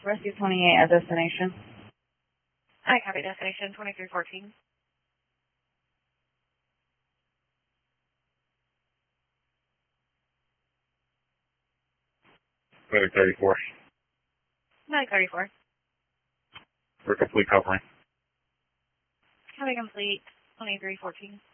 Rescue 28 at destination. Hi, copy destination 2314. Medic 34. Medic 34. For complete covering. Copy complete 2314.